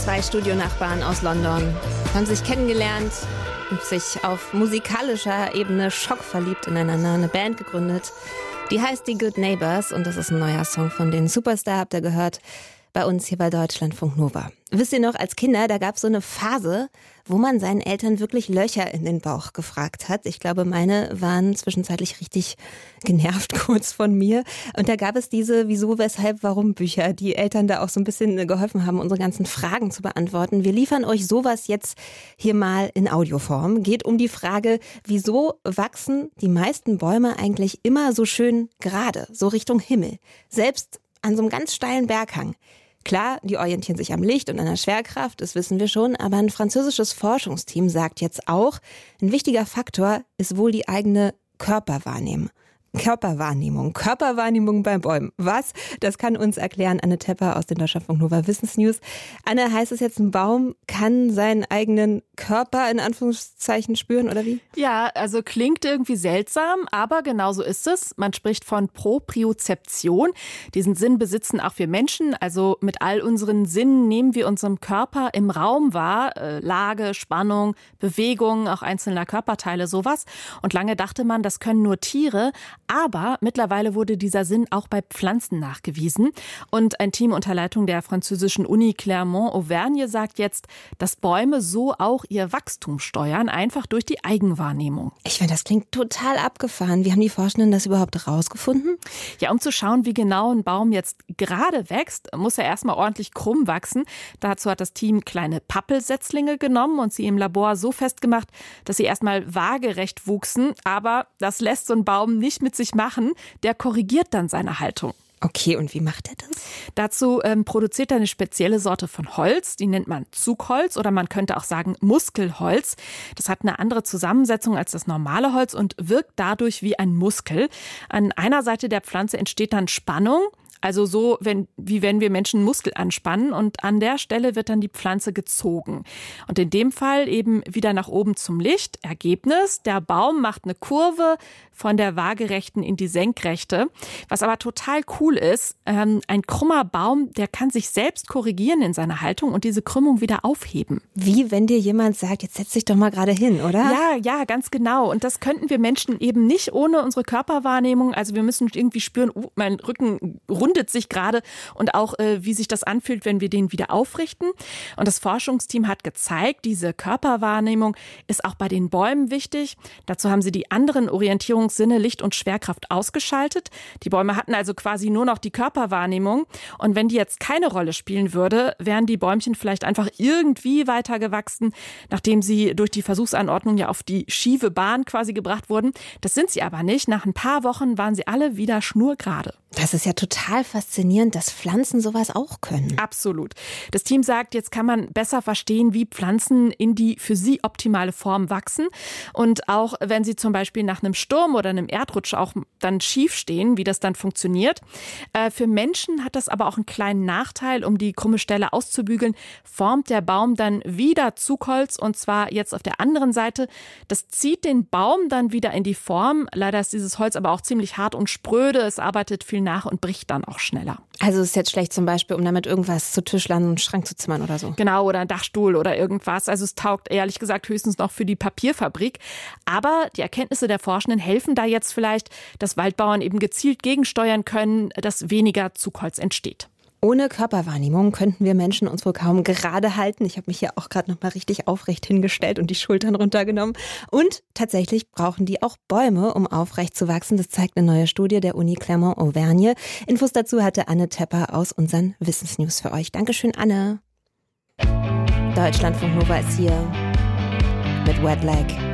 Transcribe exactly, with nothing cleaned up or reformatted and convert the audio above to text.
Zwei Studionachbarn aus London haben sich kennengelernt und sich auf musikalischer Ebene schockverliebt ineinander eine Band gegründet. Die heißt die Good Neighbors und das ist ein neuer Song von den Superstar, habt ihr gehört, bei uns hier bei Deutschlandfunk Nova. Wisst ihr noch, als Kinder, da gab es so eine Phase, wo man seinen Eltern wirklich Löcher in den Bauch gefragt hat. Ich glaube, meine waren zwischenzeitlich richtig genervt kurz von mir. Und da gab es diese Wieso, Weshalb, Warum Bücher, die Eltern da auch so ein bisschen geholfen haben, unsere ganzen Fragen zu beantworten. Wir liefern euch sowas jetzt hier mal in Audioform. Geht um die Frage, wieso wachsen die meisten Bäume eigentlich immer so schön gerade, so Richtung Himmel? Selbst an so einem ganz steilen Berghang. Klar, die orientieren sich am Licht und an der Schwerkraft, das wissen wir schon, aber ein französisches Forschungsteam sagt jetzt auch, ein wichtiger Faktor ist wohl die eigene Körperwahrnehmung. Körperwahrnehmung. Körperwahrnehmung bei Bäumen. Was? Das kann uns erklären Anne Tepper aus den Deutschlandfunk Nova Wissensnews. Anne, heißt es jetzt, ein Baum kann seinen eigenen Körper in Anführungszeichen spüren, oder wie? Ja, also klingt irgendwie seltsam, aber genau so ist es. Man spricht von Propriozeption. Diesen Sinn besitzen auch wir Menschen. Also mit all unseren Sinnen nehmen wir unseren Körper im Raum wahr. Äh, Lage, Spannung, Bewegung, auch einzelner Körperteile, sowas. Und lange dachte man, das können nur Tiere. Aber mittlerweile wurde dieser Sinn auch bei Pflanzen nachgewiesen. Und ein Team unter Leitung der französischen Uni Clermont-Auvergne sagt jetzt, dass Bäume so auch ihr Wachstum steuern, einfach durch die Eigenwahrnehmung. Ich finde, das klingt total abgefahren. Wie haben die Forschenden das überhaupt rausgefunden? Ja, um zu schauen, wie genau ein Baum jetzt gerade wächst, muss er erstmal ordentlich krumm wachsen. Dazu hat das Team kleine Pappelsetzlinge genommen und sie im Labor so festgemacht, dass sie erstmal waagerecht wuchsen. Aber das lässt so ein Baum nicht mit sich machen. Der korrigiert dann seine Haltung. Okay, und wie macht er das? Dazu ähm, produziert er eine spezielle Sorte von Holz, die nennt man Zugholz oder man könnte auch sagen Muskelholz. Das hat eine andere Zusammensetzung als das normale Holz und wirkt dadurch wie ein Muskel. An einer Seite der Pflanze entsteht dann Spannung. Also so, wenn, wie wenn wir Menschen einen Muskel anspannen und an der Stelle wird dann die Pflanze gezogen. Und in dem Fall eben wieder nach oben zum Licht. Ergebnis, der Baum macht eine Kurve von der waagerechten in die senkrechte. Was aber total cool ist, ähm, ein krummer Baum, der kann sich selbst korrigieren in seiner Haltung und diese Krümmung wieder aufheben. Wie wenn dir jemand sagt, jetzt setz dich doch mal gerade hin, oder? Ja, ja, ganz genau. Und das könnten wir Menschen eben nicht ohne unsere Körperwahrnehmung. Also wir müssen irgendwie spüren, uh, mein Rücken rundet sich gerade und auch, äh, wie sich das anfühlt, wenn wir den wieder aufrichten. Und das Forschungsteam hat gezeigt, diese Körperwahrnehmung ist auch bei den Bäumen wichtig. Dazu haben sie die anderen Orientierungssinne Licht und Schwerkraft ausgeschaltet. Die Bäume hatten also quasi nur noch die Körperwahrnehmung. Und wenn die jetzt keine Rolle spielen würde, wären die Bäumchen vielleicht einfach irgendwie weiter gewachsen, nachdem sie durch die Versuchsanordnung ja auf die schiefe Bahn quasi gebracht wurden. Das sind sie aber nicht. Nach ein paar Wochen waren sie alle wieder schnurgerade. Das ist ja total faszinierend, dass Pflanzen sowas auch können. Absolut. Das Team sagt, jetzt kann man besser verstehen, wie Pflanzen in die für sie optimale Form wachsen. Und auch wenn sie zum Beispiel nach einem Sturm oder einem Erdrutsch auch dann schief stehen, wie das dann funktioniert. Äh, für Menschen hat das aber auch einen kleinen Nachteil. Um die krumme Stelle auszubügeln, formt der Baum dann wieder Zugholz und zwar jetzt auf der anderen Seite. Das zieht den Baum dann wieder in die Form. Leider ist dieses Holz aber auch ziemlich hart und spröde. Es arbeitet viel nach und bricht dann auch schneller. Also ist jetzt schlecht zum Beispiel, um damit irgendwas zu Tischlern und einen Schrank zu zimmern oder so. Genau, oder ein Dachstuhl oder irgendwas. Also es taugt ehrlich gesagt höchstens noch für die Papierfabrik. Aber die Erkenntnisse der Forschenden helfen da jetzt vielleicht, dass Waldbauern eben gezielt gegensteuern können, dass weniger Zugholz entsteht. Ohne Körperwahrnehmung könnten wir Menschen uns wohl kaum gerade halten. Ich habe mich ja auch gerade noch mal richtig aufrecht hingestellt und die Schultern runtergenommen. Und tatsächlich brauchen die auch Bäume, um aufrecht zu wachsen. Das zeigt eine neue Studie der Uni Clermont-Auvergne. Infos dazu hatte Anne Tepper aus unseren Wissensnews für euch. Dankeschön, Anne. Deutschlandfunk Nova ist hier mit Wet Leg.